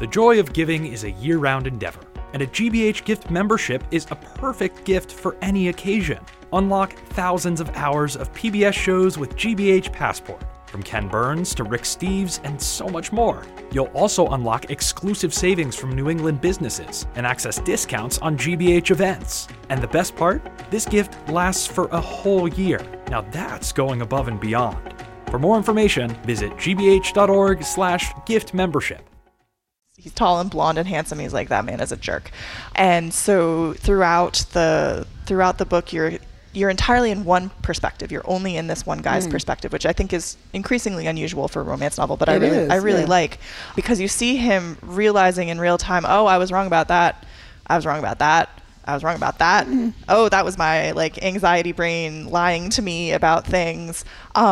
The joy of giving is a year-round endeavor, and a GBH gift membership is a perfect gift for any occasion. Unlock thousands of hours of PBS shows with GBH Passport, from Ken Burns to Rick Steves and so much more. You'll also unlock exclusive savings from New England businesses and access discounts on GBH events. And the best part? This gift lasts for a whole year. Now that's going above and beyond. For more information, visit gbh.org/gift membership. He's tall and blonde and handsome. He's like, that man is a jerk. And so throughout the book, you're entirely in one perspective. You're only in this one guy's perspective, which I think is increasingly unusual for a romance novel. But I really like, because you see him realizing in real time, oh, I was wrong about that. I was wrong about that. I was wrong about that. Oh, that was my anxiety brain lying to me about things.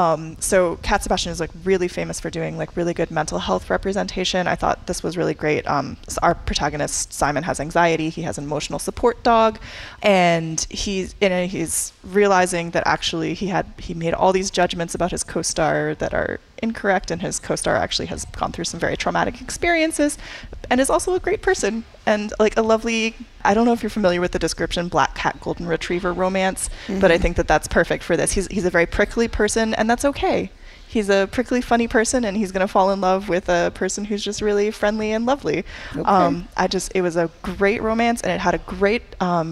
So Cat Sebastian is really famous for doing really good mental health representation. I thought this was really great. Our protagonist Simon has anxiety. He has an emotional support dog, and he's realizing that actually he made all these judgments about his co-star that are incorrect, and his co-star actually has gone through some very traumatic experiences and is also a great person and a lovely, I don't know if you're familiar with the description, black cat golden retriever romance, but I think that that's perfect for this. He's a very prickly person, and that's okay. He's a prickly, funny person, and he's going to fall in love with a person who's just really friendly and lovely. Okay. It was a great romance, and it had a great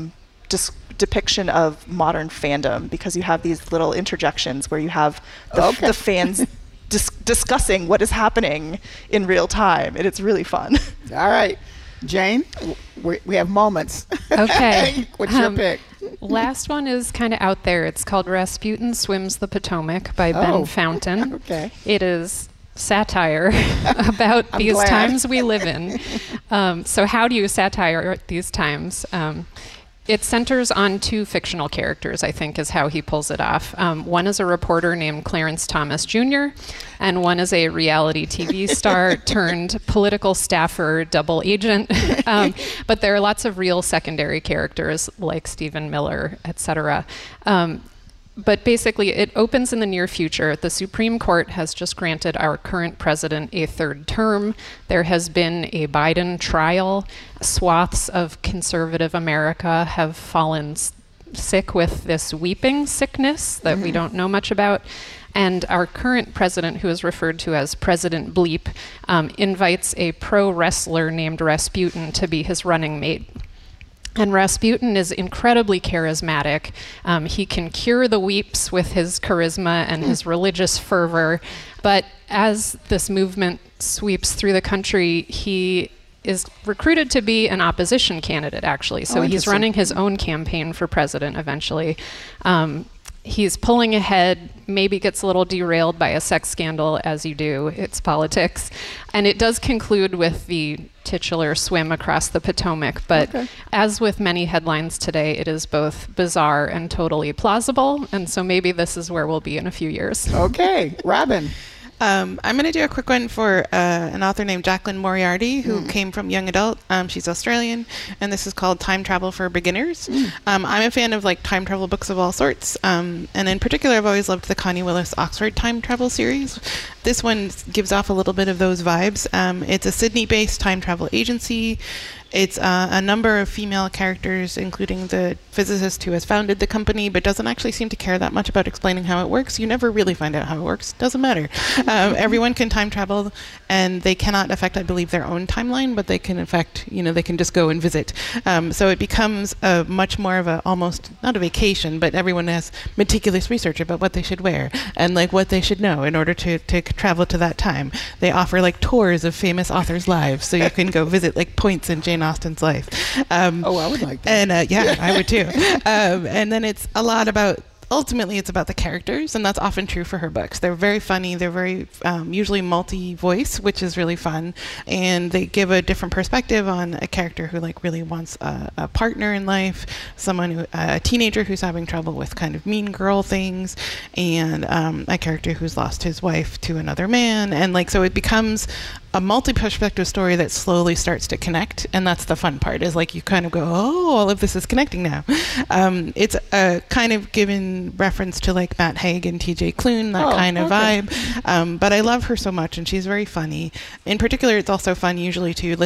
depiction of modern fandom, because you have these little interjections where you have the fans discussing what is happening in real time, and it's really fun. All right, Jane, we have moments. Okay. What's your pick? Last one is kind of out there. It's called Rasputin Swims the Potomac by Ben Fountain. Okay. It is satire about these times we live in. So how do you satire these times? It centers on two fictional characters, I think, is how he pulls it off. One is a reporter named Clarence Thomas Jr., and one is a reality TV star turned political staffer, double agent. But there are lots of real secondary characters like Stephen Miller, etc. But basically, it opens in the near future. The Supreme Court has just granted our current president a third term. There has been a Biden trial. Swaths of conservative America have fallen sick with this weeping sickness that we don't know much about. And our current president, who is referred to as President Bleep, invites a pro wrestler named Rasputin to be his running mate. And Rasputin is incredibly charismatic. He can cure the weeps with his charisma and his religious fervor. But as this movement sweeps through the country, he is recruited to be an opposition candidate, actually. So he's running his own campaign for president eventually. He's pulling ahead, maybe gets a little derailed by a sex scandal, as you do. It's politics. And it does conclude with the titular swim across the Potomac. But as with many headlines today, it is both bizarre and totally plausible. And so maybe this is where we'll be in a few years. Okay. Robin. I'm going to do a quick one for an author named Jacqueline Moriarty, who came from young adult. She's Australian, and this is called Time Travel for Beginners. I'm a fan of time travel books of all sorts, and in particular, I've always loved the Connie Willis Oxford Time Travel series. This one gives off a little bit of those vibes. It's a Sydney-based time travel agency. It's a number of female characters, including the physicist who has founded the company, but doesn't actually seem to care that much about explaining how it works. You never really find out how it works. Doesn't matter. Everyone can time travel, and they cannot affect, I believe, their own timeline, but they can affect, they can just go and visit. So it becomes a much more of a, almost, not a vacation, but everyone has meticulous research about what they should wear and what they should know in order to travel to that time. They offer tours of famous authors' lives, so you can go visit points in Jane Austen's life. I would like that. And I would too. And then it's a lot about, ultimately it's about the characters, and that's often true for her books. They're very funny. They're very usually multi-voice, which is really fun, and they give a different perspective on a character who really wants a partner in life, someone who, a teenager who's having trouble with kind of mean girl things, and a character who's lost his wife to another man, and so it becomes a multi-perspective story that slowly starts to connect, and that's the fun part, is you kind of go, oh, all of this is connecting now. It's a kind of given reference to Matt Haig and TJ Klune, that kind of vibe. But I love her so much, and she's very funny. In particular, it's also fun usually to listen